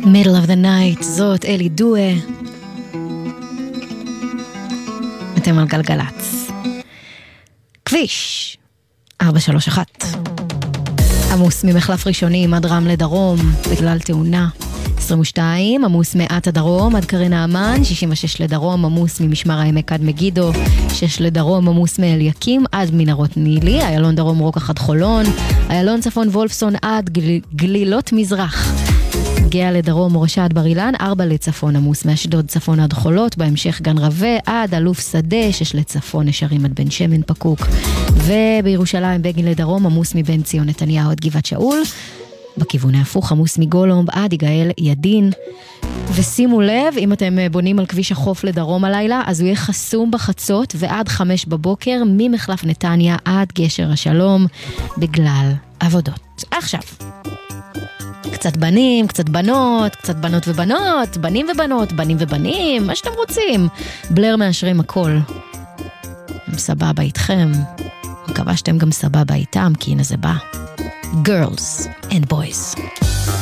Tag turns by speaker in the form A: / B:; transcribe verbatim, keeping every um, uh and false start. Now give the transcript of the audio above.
A: Middle of the night, זאת אלי דואה. אתם על גלגלץ. כביש ארבע שלוש אחת. עמוס ממחלף ראשונים עד רמלה דרום בגלל תאונה. עשרים ושתיים, עמוס מעט הדרום עד קרן האמן, שישים ושש לדרום, עמוס ממשמר העמק עד מגידו, שש לדרום, עמוס מאליקים עד מנהרות נילי, איילון דרום רוקח עד חולון, איילון צפון וולפסון עד גל... גלילות מזרח. גאה לדרום ראשה עד בר אילן, ארבע לצפון, עמוס מאשדוד צפון עד חולות, בהמשך גן רווה עד אלוף שדה, שש לצפון, נשרים עד בן שמן פקוק, ובירושלים בגין לדרום, עמוס מבן ציון נתניהו עד גבעת שאול, בכיוון ההפוך, עמוס מגולומב עד יגאל ידין. ושימו לב, אם אתם בונים על כביש החוף לדרום הלילה, אז הוא יהיה חסום בחצות ועד חמש בבוקר, ממחלף נתניה עד גשר השלום, בגלל עבודות. עכשיו, קצת בנים, קצת בנות, קצת בנות ובנות, בנים ובנות, בנים ובנים, מה שאתם רוצים. בלר מאשרים הכל. הם סבבה איתכם. מקווה שאתם גם סבבה איתם, כי הנה זה בא. Girls and boys.